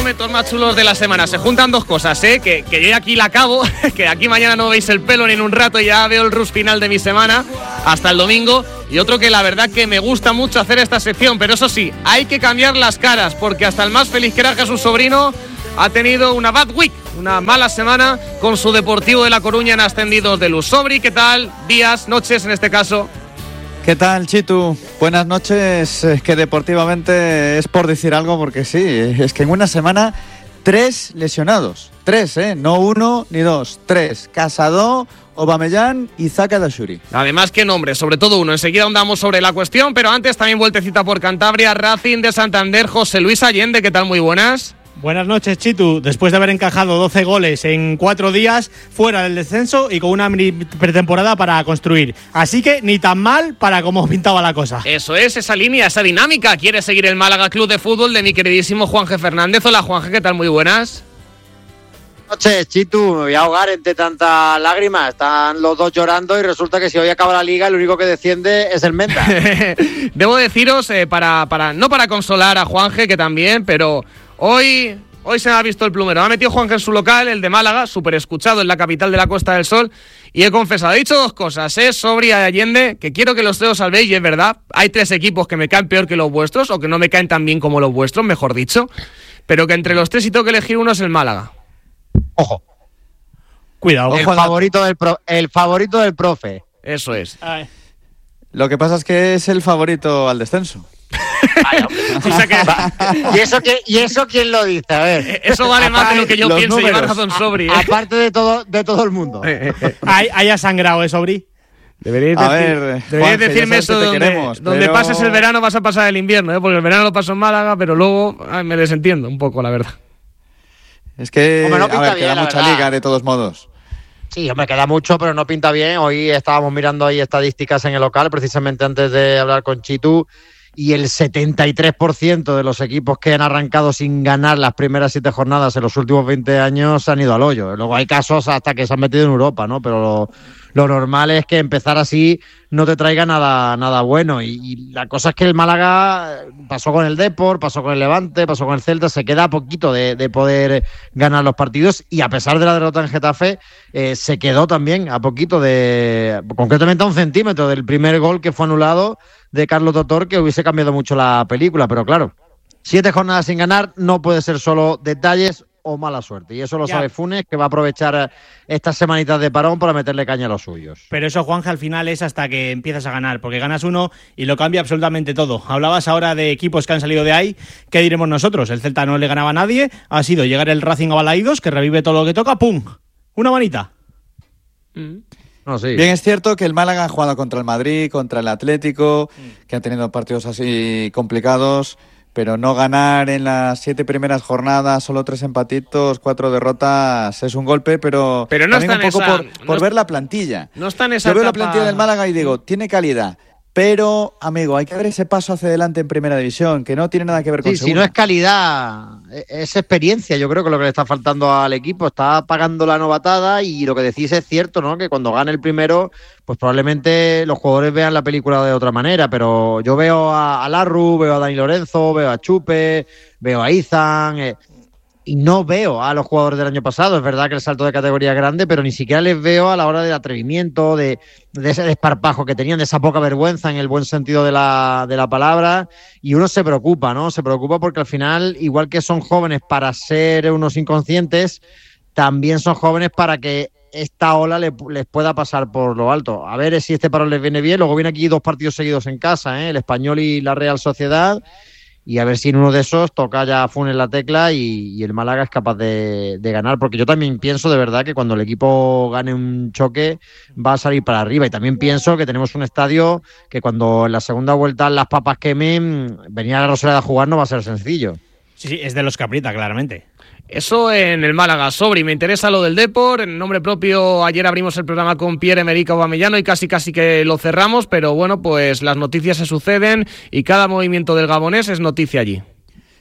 momentos más chulos de la semana. Se juntan dos cosas, que yo aquí la acabo, que aquí mañana no veis el pelo ni en un rato, ya veo el rush final de mi semana hasta el domingo. Y otro que la verdad que me gusta mucho hacer esta sección, pero eso sí, hay que cambiar las caras, porque hasta el más feliz que era Jesús Sobrino ha tenido una bad week, una mala semana con su Deportivo de La Coruña en ascendidos de luz. Sobri, ¿qué tal? Días, noches en este caso. ¿Qué tal, Chitu? Buenas noches. Es que deportivamente es por decir algo, porque sí, es que en una semana 3 lesionados. 3, no 1 ni 2, 3. Casado, Aubameyang y Zaka Dashuri. Además, qué nombre, sobre todo uno. Enseguida ahondamos sobre la cuestión, pero antes también vueltecita por Cantabria, Racing de Santander, José Luis Allende, ¿qué tal? Muy buenas. Buenas noches, Chitu. Después de haber encajado 12 goles en 4 días, fuera del descenso y con una mini pretemporada para construir. Así que ni tan mal para cómo pintaba la cosa. Eso es, esa línea, esa dinámica. Quiere seguir el Málaga Club de Fútbol de mi queridísimo Juanje Fernández. Hola, Juanje, ¿qué tal? Muy buenas. Buenas noches, Chitu. Me voy a ahogar entre tantas lágrimas. Están los dos llorando y resulta que si hoy acaba la liga, el único que desciende es el Menda. Debo deciros, no para consolar a Juanje, que también, pero Hoy se me ha visto el plumero. Ha metido Juanje en su local, el de Málaga, súper escuchado en la capital de la Costa del Sol. Y he confesado, he dicho dos cosas, Sobri y Allende, que quiero que los tres os salvéis, y es verdad. Hay 3 equipos que me caen peor que los vuestros, o que no me caen tan bien como los vuestros, mejor dicho. Pero que entre los 3, si tengo que elegir uno, es el Málaga. Ojo. Cuidado. El favorito del profe. Eso es. Ay. Lo que pasa es que es el favorito al descenso. O sea que, ¿Y eso quién lo dice? A ver. eso vale más de lo que yo pienso, llevar razón, Sobri. Aparte de todo el mundo. Haya sangrado, Sobri. Deberíais decirme eso donde pases el verano vas a pasar el invierno, porque el verano lo paso en Málaga, pero luego me desentiendo un poco, la verdad. Es que queda bien, mucha liga de todos modos. Sí, hombre, queda mucho, pero no pinta bien. Hoy estábamos mirando ahí estadísticas en el local, precisamente antes de hablar con Chitu, y el 73% de los equipos que han arrancado sin ganar las primeras 7 jornadas en los últimos 20 años se han ido al hoyo. Luego hay casos hasta que se han metido en Europa, ¿no? Pero lo normal es que empezar así no te traiga nada bueno. Y la cosa es que el Málaga pasó con el Depor, pasó con el Levante, pasó con el Celta, se queda a poquito de poder ganar los partidos, y a pesar de la derrota en Getafe, se quedó también a poquito concretamente a 1 centímetro del primer gol que fue anulado de Carlos Totor, que hubiese cambiado mucho la película. Pero claro, 7 jornadas sin ganar no puede ser solo detalles o mala suerte, y eso lo sabe Funes, que va a aprovechar estas semanitas de parón para meterle caña a los suyos. Pero eso, Juanje, al final es hasta que empiezas a ganar, porque ganas uno y lo cambia absolutamente todo. Hablabas ahora de equipos que han salido de ahí. ¿Qué diremos nosotros? El Celta no le ganaba a nadie, ha sido llegar el Racing a Balaidos, que revive todo lo que toca, ¡pum! Una manita. No, sí. Bien, es cierto que el Málaga ha jugado contra el Madrid, contra el Atlético, que han tenido partidos así complicados, pero no ganar en las 7 primeras jornadas, solo 3 empatitos, 4 derrotas, es un golpe, pero no también está un poco por ver la plantilla. No está en esa Yo veo etapa... la plantilla del Málaga y digo, tiene calidad, pero, amigo, hay que ver ese paso hacia adelante en Primera División, que no tiene nada que ver con segunda. Si no es calidad, es experiencia. Yo creo que lo que le está faltando al equipo, está pagando la novatada, y lo que decís es cierto, ¿no? Que cuando gane el primero, pues probablemente los jugadores vean la película de otra manera, pero yo veo a Larru, veo a Dani Lorenzo, veo a Chupe, veo a Izan, y no veo a los jugadores del año pasado. Es verdad que el salto de categoría es grande, pero ni siquiera les veo a la hora del atrevimiento, de ese desparpajo que tenían, de esa poca vergüenza en el buen sentido de la palabra, y uno se preocupa, ¿no? Se preocupa porque al final, igual que son jóvenes para ser unos inconscientes, también son jóvenes para que esta ola les pueda pasar por lo alto. A ver si este parón les viene bien. Luego viene aquí 2 partidos seguidos en casa, el Español y la Real Sociedad, y a ver si en uno de esos toca ya Funes la tecla y el Málaga es capaz de ganar, porque yo también pienso de verdad que cuando el equipo gane un choque va a salir para arriba, y también pienso que tenemos un estadio que cuando en la segunda vuelta las papas quemen, venir a la Rosaleda a jugar no va a ser sencillo. Sí, es de los que aprieta, claramente. Eso en el Málaga. Sobri, me interesa lo del Depor. En nombre propio, ayer abrimos el programa con Pierre-Emerick Aubameyang y casi que lo cerramos, pero bueno, pues las noticias se suceden y cada movimiento del gabonés es noticia allí.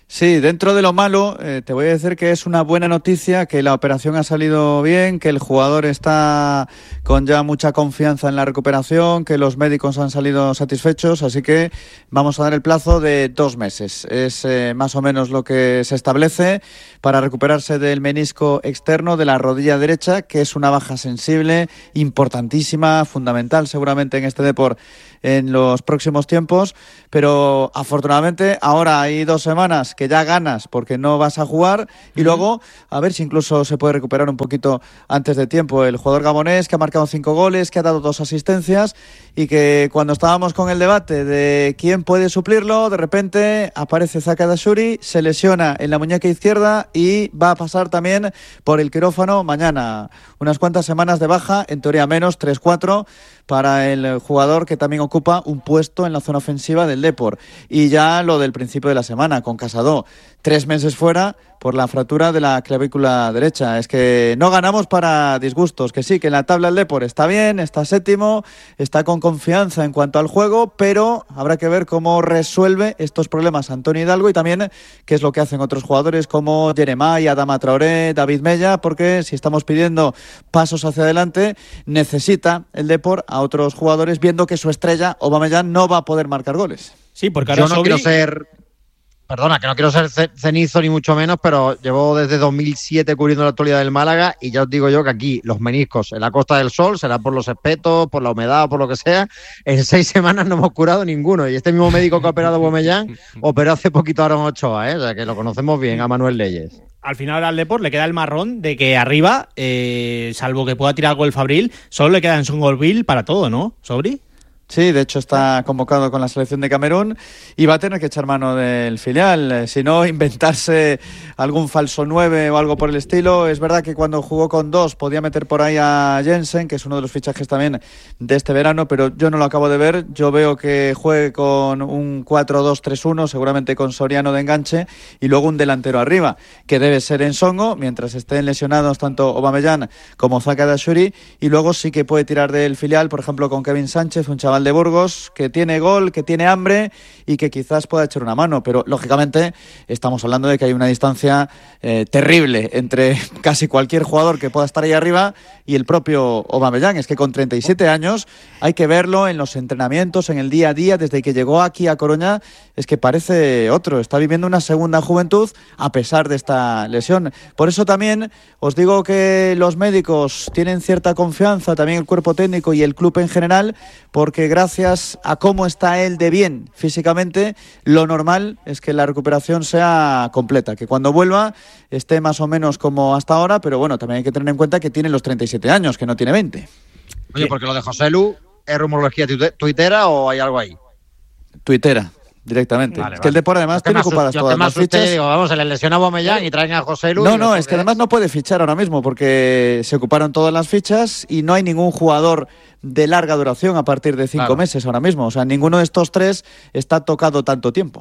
Sí, dentro de lo malo, te voy a decir que es una buena noticia, que la operación ha salido bien, que el jugador está con ya mucha confianza en la recuperación, que los médicos han salido satisfechos, así que vamos a dar el plazo de 2 meses. Es más o menos lo que se establece para recuperarse del menisco externo de la rodilla derecha, que es una baja sensible, importantísima, fundamental seguramente en este deporte en los próximos tiempos, pero afortunadamente ahora hay 2 semanas que ya ganas porque no vas a jugar y luego a ver si incluso se puede recuperar un poquito antes de tiempo. El jugador gabonés que ha marcado 5 goles, que ha dado 2 asistencias y que cuando estábamos con el debate de quién puede suplirlo, de repente aparece Zaka Dashuri, se lesiona en la muñeca izquierda y va a pasar también por el quirófano mañana. Unas cuantas semanas de baja, en teoría menos, 3-4, para el jugador que también ocupa un puesto en la zona ofensiva del Depor. Y ya lo del principio de la semana, con Casado, 3 meses fuera por la fractura de la clavícula derecha. Es que no ganamos para disgustos, que sí, que en la tabla el Depor está bien, está 7º, está con confianza en cuanto al juego, pero habrá que ver cómo resuelve estos problemas Antonio Hidalgo y también qué es lo que hacen otros jugadores como Jeremai, Adama Traoré, David Mella, porque si estamos pidiendo pasos hacia adelante, necesita el Depor a otros jugadores, viendo que su estrella, Aubameyang, no va a poder marcar goles. Sí, porque ahora yo no quiero ser... Perdona, que no quiero ser cenizo ni mucho menos, pero llevo desde 2007 cubriendo la actualidad del Málaga y ya os digo yo que aquí los meniscos en la Costa del Sol, será por los espetos, por la humedad, por lo que sea, en 6 semanas no hemos curado ninguno. Y este mismo médico que ha operado a Aubameyang operó hace poquito a Aaron Ochoa, o sea que lo conocemos bien, a Manuel Leyes. Al final al Depor le queda el marrón de que arriba, salvo que pueda tirar gol Fabril, solo le queda en Songolville para todo, ¿no, Sobri? Sí, de hecho está convocado con la selección de Camerún y va a tener que echar mano del filial, si no inventarse algún falso 9 o algo por el estilo. Es verdad que cuando jugó con 2 podía meter por ahí a Jensen, que es uno de los fichajes también de este verano, pero yo no lo acabo de ver. Yo veo que juegue con un 4-2-3-1, seguramente con Soriano de enganche y luego un delantero arriba, que debe ser Ensongo, mientras estén lesionados tanto Aubameyang como Zaka Dashuri, y luego sí que puede tirar del filial, por ejemplo con Kevin Sánchez, un chaval de Burgos, que tiene gol, que tiene hambre y que quizás pueda echar una mano, pero lógicamente estamos hablando de que hay una distancia terrible entre casi cualquier jugador que pueda estar ahí arriba y el propio Aubameyang. Es que con 37 años hay que verlo en los entrenamientos, en el día a día, desde que llegó aquí a Coruña, es que parece otro, está viviendo una segunda juventud a pesar de esta lesión. Por eso también os digo que los médicos tienen cierta confianza, también el cuerpo técnico y el club en general, porque gracias a cómo está él de bien físicamente, lo normal es que la recuperación sea completa, que cuando vuelva esté más o menos como hasta ahora, pero bueno, también hay que tener en cuenta que tiene los 37 años, que no tiene 20. Oye, porque lo de Joselu, ¿es rumorología tuitera o hay algo ahí? Tuitera. Directamente. Vale, es que el Depor además tiene ocupadas todas las fichas. Digo, vamos, se le lesiona a Aubameyang y traen a Joselu. No, es que además no puede fichar ahora mismo porque se ocuparon todas las fichas y no hay ningún jugador de larga duración a partir de 5 meses ahora mismo. O sea, ninguno de estos 3 está tocado tanto tiempo.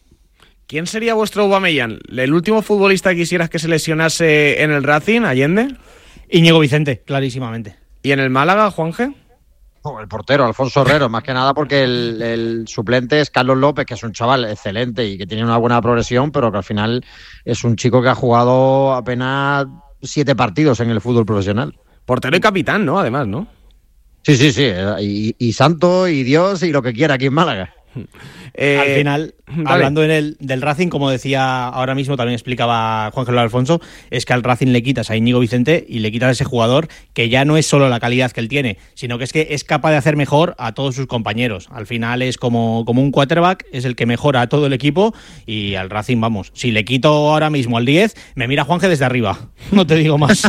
¿Quién sería vuestro Aubameyang? ¿El último futbolista que quisieras que se lesionase en el Racing, Allende? Íñigo Vicente, clarísimamente. ¿Y en el Málaga, Juanje? El portero, Alfonso Herrero, más que nada porque el suplente es Carlos López, que es un chaval excelente y que tiene una buena progresión, pero que al final es un chico que ha jugado apenas 7 partidos en el fútbol profesional. Portero y capitán, ¿no? Además, ¿no? Sí. Y santo y Dios y lo que quiera aquí en Málaga. Al final, hablando del Racing, como decía ahora mismo, también explicaba Juan Carlos Alfonso, es que al Racing le quitas a Íñigo Vicente y le quitas a ese jugador que ya no es solo la calidad que él tiene, sino que es capaz de hacer mejor a todos sus compañeros. Al final es como un quarterback, es el que mejora a todo el equipo y al Racing, vamos, si le quito ahora mismo al 10, me mira Juanje desde arriba, no te digo más.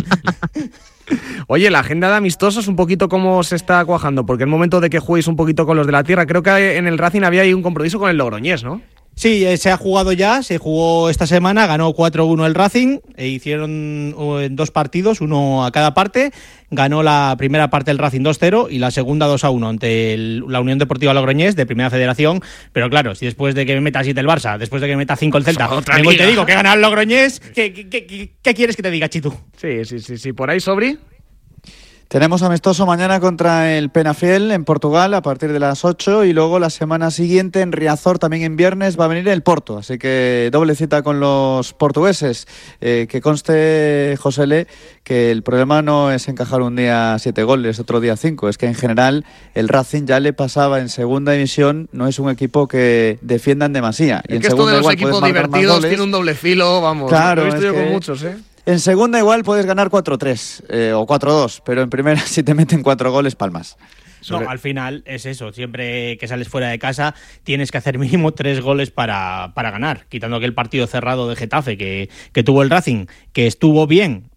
Oye, la agenda de amistosos un poquito cómo se está cuajando, porque es momento de que juguéis un poquito con los de la tierra. Creo que en el Racing había ahí un compromiso con el Logroñés, ¿no? Sí, se ha jugado ya, se jugó esta semana, ganó 4-1 el Racing, hicieron 2 partidos, uno a cada parte, ganó la primera parte el Racing 2-0 y la segunda 2-1 ante la Unión Deportiva Logroñés de Primera Federación, pero claro, si después de que me meta 7 el Barça, después de que me meta 5 el Celta, vengo y te digo que gana el Logroñés, ¿qué quieres que te diga, Chitu? Sí, por ahí, Sobri. Tenemos amistoso mañana contra el Penafiel en Portugal a partir de las 8 y luego la semana siguiente en Riazor, también en viernes, va a venir el Porto. Así que doble cita con los portugueses. Que conste, Josele, que el problema no es encajar un día 7 goles, otro día 5. Es que en general el Racing ya le pasaba en segunda división, no es un equipo que defiendan demasía. Es que esto de los equipos divertidos tiene un doble filo, vamos. Claro, lo he visto yo con muchos, En segunda igual puedes ganar 4-3 o 4-2, pero en primera si te meten 4 goles, palmas. No, al final es eso, siempre que sales fuera de casa tienes que hacer mínimo 3 goles para ganar, quitando aquel partido cerrado de Getafe que tuvo el Racing, que estuvo bien,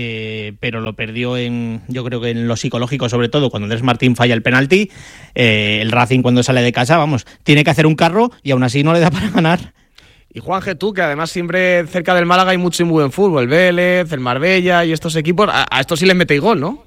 pero lo perdió yo creo que en lo psicológico, sobre todo cuando Andrés Martín falla el penalti. El Racing cuando sale de casa, vamos, tiene que hacer un carro y aún así no le da para ganar. Y Juanje, tú, que además siempre cerca del Málaga hay mucho y muy buen fútbol, el Vélez, el Marbella y estos equipos, a estos sí les metéis gol, ¿no?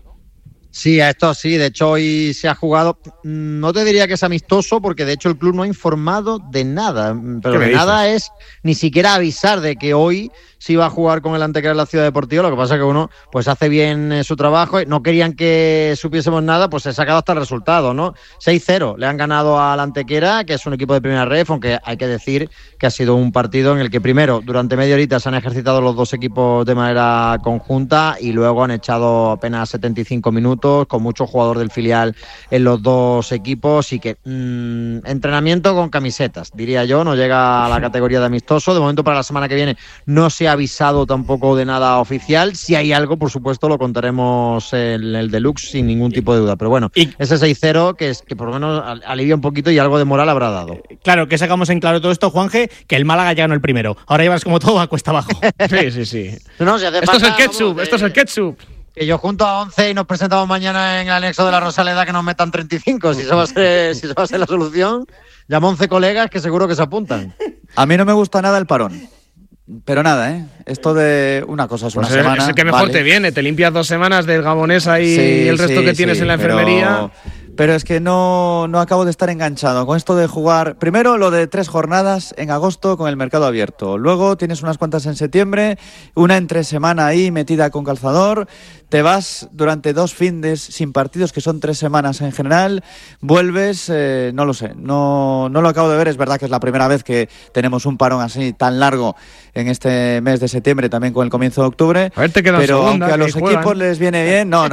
Sí, a esto sí. De hecho, hoy se ha jugado. No te diría que es amistoso, porque de hecho el club no ha informado de nada. Pero de nada es ni siquiera avisar de que hoy se iba a jugar con el Antequera en la Ciudad Deportiva. Lo que pasa es que uno pues hace bien su trabajo. No querían que supiésemos nada, pues se ha sacado hasta el resultado, ¿no? 6-0 le han ganado al Antequera, que es un equipo de primera ref, aunque hay que decir que ha sido un partido en el que primero, durante media horita se han ejercitado los dos equipos de manera conjunta y luego han echado apenas 75 minutos con mucho jugador del filial en los dos equipos y que entrenamiento con camisetas, diría yo, no llega a la categoría de amistoso. De momento para la semana que viene no se ha avisado tampoco de nada oficial. Si hay algo, por supuesto, lo contaremos en el Deluxe sin ningún tipo de duda. Pero bueno, ese 6-0 que por lo menos alivia un poquito y algo de moral habrá dado. Claro, que sacamos en claro todo esto, Juanje, que el Málaga ya ganó el primero. Ahora llevas como todo a cuesta abajo. Sí. No, si esto es el ketchup, esto es el ketchup. Que yo junto a 11 y nos presentamos mañana en el anexo de la Rosaleda que nos metan 35. Si eso va a ser la solución, llamo a 11 colegas que seguro que se apuntan. A mí no me gusta nada el parón. Pero nada, esto de una cosa es una semana. Es el que mejor te viene, te limpias 2 semanas del gabonesa y el resto que tienes en la enfermería. Pero es que no acabo de estar enganchado con esto de jugar. Primero lo de 3 jornadas en agosto con el mercado abierto. Luego tienes unas cuantas en septiembre, una entre semana ahí metida con calzador. Te vas durante 2 findes sin partidos, que son 3 semanas en general. Vuelves, no lo sé, no lo acabo de ver. Es verdad que es la primera vez que tenemos un parón así tan largo en este mes de septiembre, también con el comienzo de octubre. A ver, te queda pero segunda, aunque a los equipos les viene bien, no,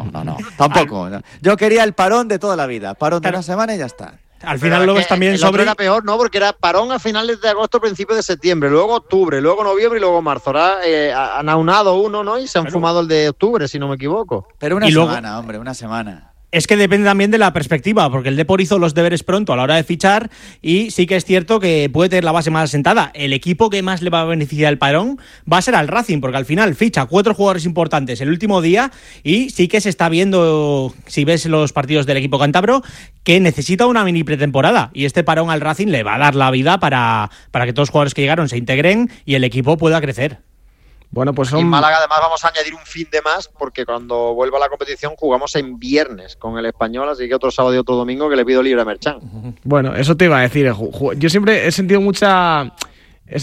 tampoco. Yo quería el parón de toda la vida, parón de una semana y ya está. Al final luego es también sobre... era peor, ¿no? Porque era parón a finales de agosto, principios de septiembre, luego octubre, luego noviembre y luego marzo. Ahora han aunado uno, ¿no? Y se han fumado el de octubre, si no me equivoco. Pero una semana, hombre, una semana. Es que depende también de la perspectiva, porque el Depor hizo los deberes pronto a la hora de fichar y sí que es cierto que puede tener la base más asentada. El equipo que más le va a beneficiar el parón va a ser al Racing, porque al final ficha 4 jugadores importantes el último día y sí que se está viendo, si ves los partidos del equipo cántabro, que necesita una mini pretemporada y este parón al Racing le va a dar la vida para que todos los jugadores que llegaron se integren y el equipo pueda crecer. Bueno, pues en Málaga además vamos a añadir un fin de más porque cuando vuelva la competición jugamos en viernes con el Español, así que otro sábado y otro domingo que le pido libre a Merchan. Bueno, eso te iba a decir. Yo siempre he sentido mucha... Es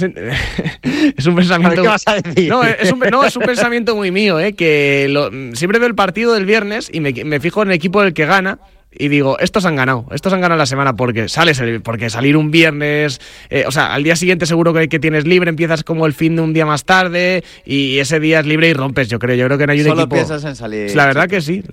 un pensamiento... ¿Qué vas a decir? No, es un pensamiento muy mío, siempre veo el partido del viernes y me fijo en el equipo del que gana y digo, estos han ganado la semana porque salir un viernes, al día siguiente seguro que tienes libre, empiezas como el fin de un día más tarde y ese día es libre y rompes, yo creo que no hay un equipo... Solo piensas en salir. La verdad que sí.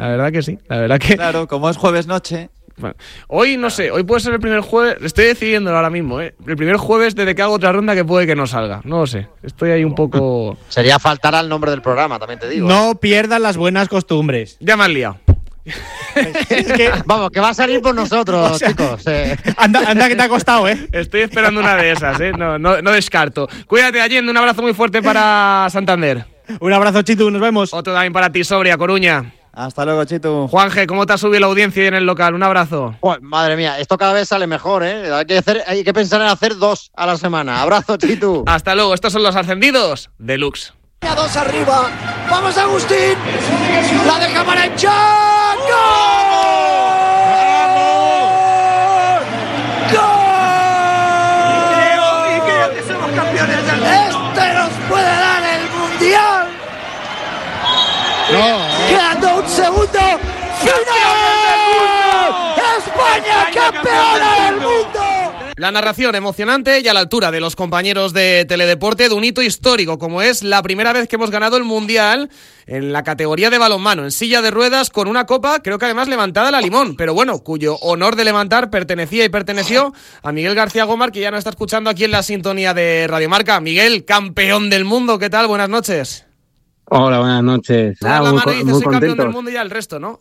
Claro, como es jueves noche... Bueno, hoy no sé, hoy puede ser el primer jueves, estoy decidiéndolo ahora mismo, el primer jueves desde que hago otra ronda que puede que no salga, no lo sé, estoy ahí un poco... Sería faltar al nombre del programa, también te digo. No pierdas las buenas costumbres. Ya me has liado. Vamos, que va a salir por nosotros, chicos. Anda que te ha costado, Estoy esperando una de esas, no descarto. Cuídate, Allende, un abrazo muy fuerte para Santander. Un abrazo, Chitu, nos vemos. Otro también para ti, Sobria, Coruña. Hasta luego, Chitu. Juanje, ¿cómo te ha subido la audiencia en el local? Un abrazo. Madre mía, esto cada vez sale mejor, Hay que pensar en hacer 2 a la semana. Abrazo, Chitu. Hasta luego, estos son los ascendidos Deluxe. 2 arriba. Vamos, Agustín. La deja para el Chan. ¡Gol! ¡Gol! Y creo que somos campeones del mundo. Este nos puede dar el mundial. ¿Qué quedando un segundo. ¡Final! ¡España campeona del mundo! La narración emocionante y a la altura de los compañeros de Teledeporte de un hito histórico, como es la primera vez que hemos ganado el Mundial en la categoría de balonmano, en silla de ruedas, con una copa, creo que además levantada a la limón, pero bueno, cuyo honor de levantar perteneció a Miguel García Gómez, que ya nos está escuchando aquí en la sintonía de Radio Marca. Miguel, campeón del mundo, ¿qué tal? Buenas noches. Hola, buenas noches. La mano y dices, soy campeón del mundo y ya el resto, ¿no?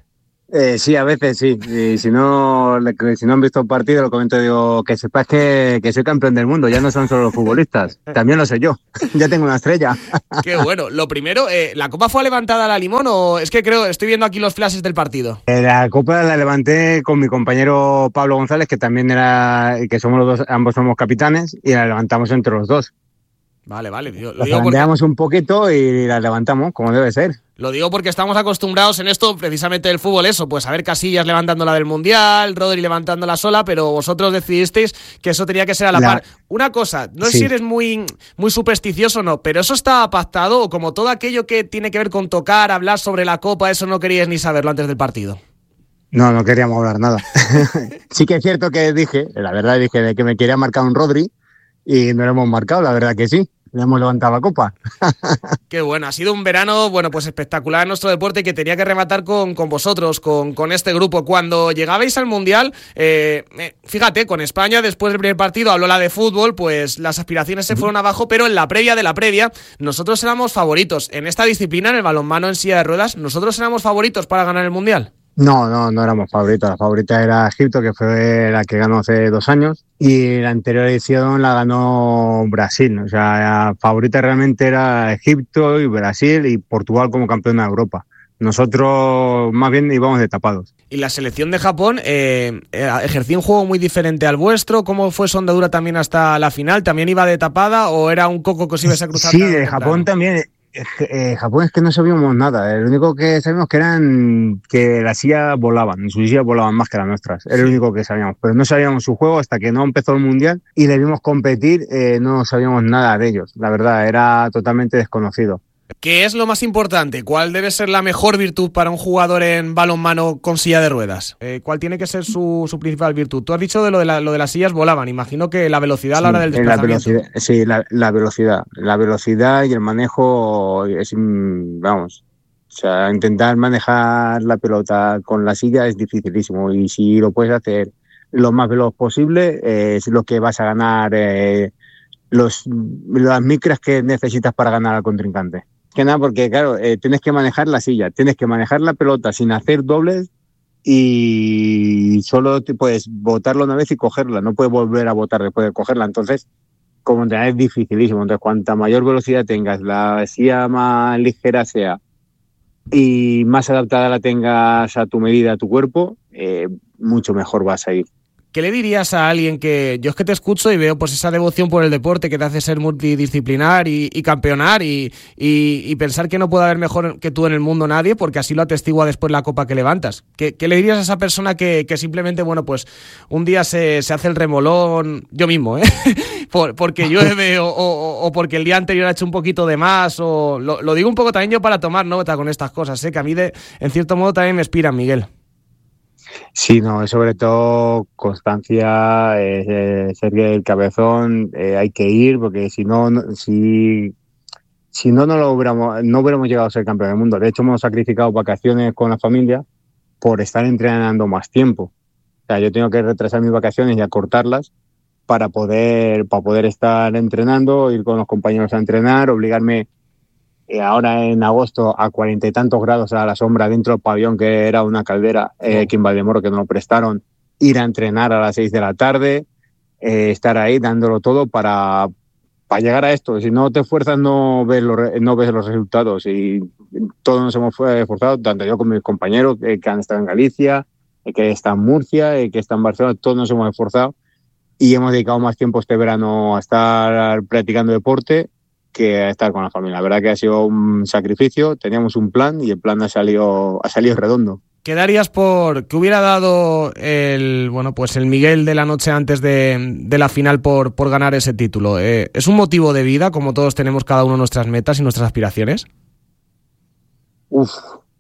Sí, a veces sí. Y si no han visto el partido, lo comento, digo, que sepas que soy campeón del mundo. Ya no son solo los futbolistas, también lo sé yo. Ya tengo una estrella. Qué bueno. Lo primero, ¿la copa fue levantada a la limón o es que estoy viendo aquí los flashes del partido? La copa la levanté con mi compañero Pablo González, que también que somos los dos, ambos somos capitanes, y la levantamos entre los dos. Vale. Lo digo porque un poquito y la levantamos, como debe ser. Lo digo porque estamos acostumbrados en esto, precisamente del fútbol, pues a ver Casillas levantando la del Mundial, Rodri levantando la sola, pero vosotros decidisteis que eso tenía que ser a la par. Una cosa, no sé si eres muy supersticioso o no, pero ¿eso estaba pactado o como todo aquello que tiene que ver con tocar, hablar sobre la copa, eso no queríais ni saberlo antes del partido? No queríamos hablar nada. Sí que es cierto que dije de que me quería marcar un Rodri y no lo hemos marcado, la verdad que sí. Le hemos levantado la copa. Qué bueno, ha sido un verano, pues espectacular en nuestro deporte, que tenía que rematar con vosotros, con este grupo. Cuando llegabais al Mundial, fíjate, con España, después del primer partido, habló la de fútbol, pues las aspiraciones se fueron abajo, pero en la previa de la previa, nosotros éramos favoritos. En esta disciplina, en el balonmano en silla de ruedas, nosotros éramos favoritos para ganar el Mundial. No éramos favoritos. La favorita era Egipto, que fue la que ganó hace 2 años, y la anterior edición la ganó Brasil. O sea, la favorita realmente era Egipto y Brasil y Portugal como campeona de Europa. Nosotros más bien íbamos de tapados. ¿Y la selección de Japón ejerció un juego muy diferente al vuestro? ¿Cómo fue su andadura también hasta la final? ¿También iba de tapada o era un coco que os ibais a cruzar? Sí, de Japón también. Japón es que no sabíamos nada. Lo único que sabíamos que las sillas volaban, sus sillas volaban más que las nuestras. Era lo único que sabíamos, pero no sabíamos su juego hasta que no empezó el Mundial y le vimos competir. No sabíamos nada de ellos, la verdad, era totalmente desconocido. ¿Qué es lo más importante? ¿Cuál debe ser la mejor virtud para un jugador en balonmano con silla de ruedas? ¿Cuál tiene que ser su principal virtud? Tú has dicho de lo de las sillas volaban. Imagino que la velocidad a la hora del desplazamiento. La velocidad y el manejo es, vamos, o sea, intentar manejar la pelota con la silla es dificilísimo y si lo puedes hacer lo más veloz posible es lo que vas a ganar las micras que necesitas para ganar al contrincante. Que nada, porque claro, tienes que manejar la silla, tienes que manejar la pelota sin hacer dobles y solo te puedes botarla una vez y cogerla, no puedes volver a botar después de cogerla. Entonces, como entrenar es dificilísimo. Entonces, cuanta mayor velocidad tengas, la silla más ligera sea y más adaptada la tengas a tu medida, a tu cuerpo, mucho mejor vas a ir. ¿Qué le dirías a alguien que yo es que te escucho y veo pues esa devoción por el deporte que te hace ser multidisciplinar y campeonar y pensar que no puede haber mejor que tú en el mundo nadie, porque así lo atestigua después la copa que levantas? ¿Qué le dirías a esa persona que simplemente, pues un día se hace el remolón, yo mismo, porque llueve o porque el día anterior ha hecho un poquito de más, o lo digo un poco también yo para tomar nota con estas cosas, que a mí en cierto modo también me inspiran, Miguel? Sí, no, sobre todo constancia, ser el cabezón, hay que ir, porque si no hubiéramos llegado a ser campeón del mundo. De hecho, hemos sacrificado vacaciones con la familia por estar entrenando más tiempo. O sea, yo tengo que retrasar mis vacaciones y acortarlas para poder estar entrenando, ir con los compañeros a entrenar, obligarme ahora en agosto a 40 y tantos grados a la sombra dentro del pabellón, que era una caldera, aquí en Valdemoro, que nos lo prestaron, ir a entrenar a las 6 de la tarde, estar ahí dándolo todo para llegar a esto. Si no te esfuerzas no ves los resultados, y todos nos hemos esforzado, tanto yo como mis compañeros que han estado en Galicia, que están en Murcia, que están en Barcelona, todos nos hemos esforzado y hemos dedicado más tiempo este verano a estar practicando deporte que a estar con la familia. La verdad que ha sido un sacrificio, teníamos un plan y el plan ha salido redondo. ¿Qué darías por que hubiera dado el Miguel de la noche antes de la final por ganar ese título? ¿Es un motivo de vida, como todos tenemos cada uno nuestras metas y nuestras aspiraciones?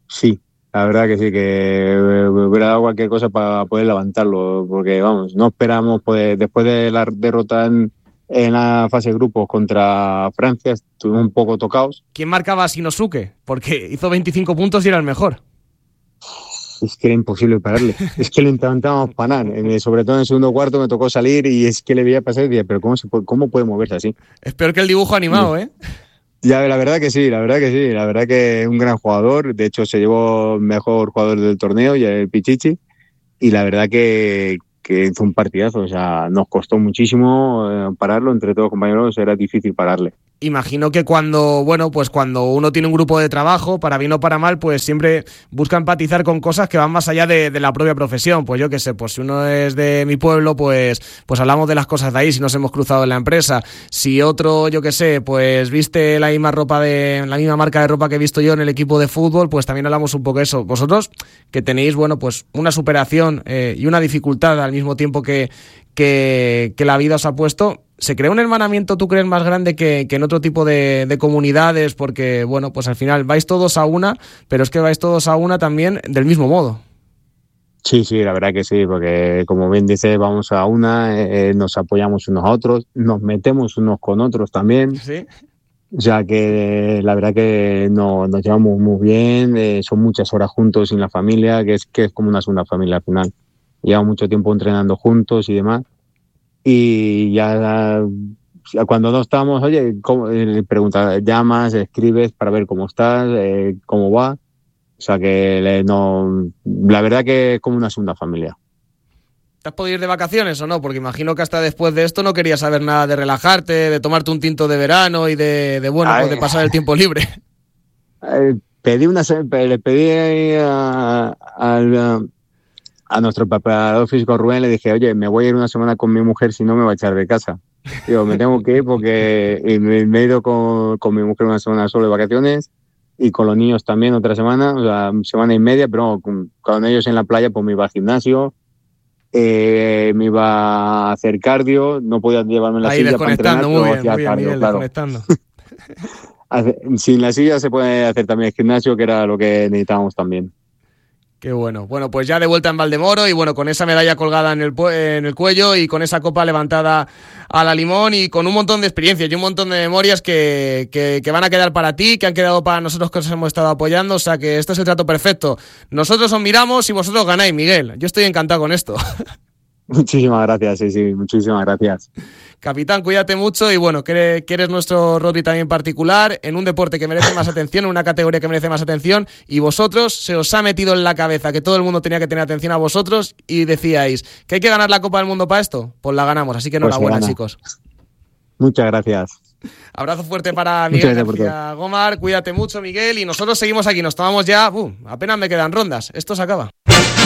sí. La verdad que sí, que hubiera dado cualquier cosa para poder levantarlo, porque vamos, no esperamos, pues, después de la derrota en la fase de grupos contra Francia, estuvimos un poco tocados. ¿Quién marcaba a Shinosuke? Porque hizo 25 puntos y era el mejor. Es que era imposible pararle, es que le intentábamos parar, sobre todo en el segundo cuarto me tocó salir y es que le veía pasar y decía, pero ¿cómo puede moverse así? Es peor que el dibujo animado, ¿eh? Ya, la verdad que sí, la verdad que es un gran jugador, de hecho se llevó mejor jugador del torneo y el Pichichi, y la verdad que hizo un partidazo, o sea, nos costó muchísimo pararlo, entre todos los compañeros era difícil pararle. Imagino que cuando uno tiene un grupo de trabajo, para bien o para mal, pues siempre busca empatizar con cosas que van más allá de la propia profesión. Pues yo qué sé, pues si uno es de mi pueblo, pues hablamos de las cosas de ahí, si nos hemos cruzado en la empresa. Si otro, yo qué sé, pues viste la misma marca de ropa que he visto yo en el equipo de fútbol, pues también hablamos un poco de eso. Vosotros, que tenéis, pues una superación y una dificultad al mismo tiempo que la vida os ha puesto, ¿se crea un hermanamiento, tú crees, más grande que en otro tipo de comunidades? Porque, pues al final vais todos a una, pero es que vais todos a una también del mismo modo. Sí, la verdad que sí, porque como bien dice, vamos a una, nos apoyamos unos a otros, nos metemos unos con otros también. Sí. O sea que la verdad que nos llevamos muy bien, son muchas horas juntos sin la familia, que es como una segunda familia al final. Llevamos mucho tiempo entrenando juntos y demás. Y ya cuando no estamos, oye, preguntas, llamas, escribes para ver cómo estás, cómo va. O sea que la verdad que es como una segunda familia. ¿Te has podido ir de vacaciones o no? Porque imagino que hasta después de esto no querías saber nada de relajarte, de tomarte un tinto de verano y de pasar el tiempo libre. Le pedí a nuestro preparador físico Rubén, le dije, oye, me voy a ir una semana con mi mujer, si no me va a echar de casa. Digo, me tengo que ir porque me he ido con mi mujer una semana solo de vacaciones y con los niños también otra semana, o sea, semana y media, pero con ellos en la playa pues me iba al gimnasio, me iba a hacer cardio, no podía llevarme la silla para entrenar, muy bien, cardio, Miguel, claro. Desconectando. Sin la silla se puede hacer también el gimnasio, que era lo que necesitábamos también. Qué bueno. Bueno, pues ya de vuelta en Valdemoro y con esa medalla colgada en el cuello y con esa copa levantada a la limón y con un montón de experiencias y un montón de memorias que van a quedar para ti, que han quedado para nosotros que os hemos estado apoyando. O sea que este es el trato perfecto. Nosotros os miramos y vosotros ganáis, Miguel. Yo estoy encantado con esto. Muchísimas gracias, sí, muchísimas gracias. Capitán, cuídate mucho y que eres nuestro rugby también particular, en un deporte que merece más atención, en una categoría que merece más atención, y vosotros se os ha metido en la cabeza que todo el mundo tenía que tener atención a vosotros y decíais que hay que ganar la Copa del Mundo para esto, pues la ganamos, así que enhorabuena, chicos. Muchas gracias. Abrazo fuerte para Miguel García Gómar, cuídate mucho, Miguel, y nosotros seguimos aquí, nos tomamos ya, apenas me quedan rondas, esto se acaba.